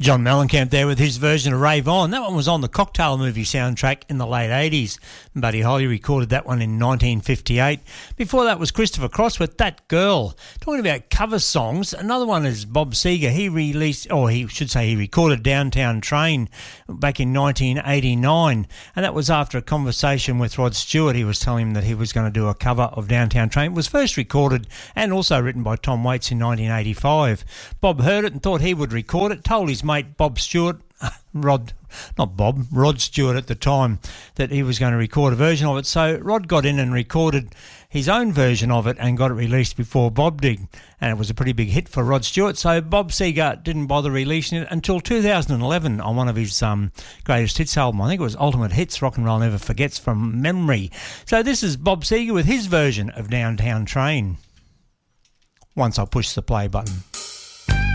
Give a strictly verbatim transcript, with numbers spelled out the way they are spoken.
John Mellencamp there with his version of Rave On. That one was on the Cocktail movie soundtrack in the late eighties. Buddy Holly recorded that one in nineteen fifty-eight. Before that was Christopher Cross with That Girl. Talking about cover songs, another one is Bob Seger. He released, or he should say he recorded Downtown Train back in nineteen eighty-nine. And that was after a conversation with Rod Stewart. He was telling him that he was going to do a cover of Downtown Train. It was first recorded and also written by Tom Waits in nineteen eighty-five. Bob heard it and thought he would record it, told his mate Bob Stewart, Rod, not Bob, Rod Stewart at the time, that he was going to record a version of it. So Rod got in and recorded his own version of it and got it released before Bob did. And it was a pretty big hit for Rod Stewart. So Bob Seger didn't bother releasing it until two thousand eleven on one of his um, greatest hits album. I think it was Ultimate Hits, Rock and Roll Never Forgets, from memory. So this is Bob Seger with his version of Downtown Train. Once I push the play button.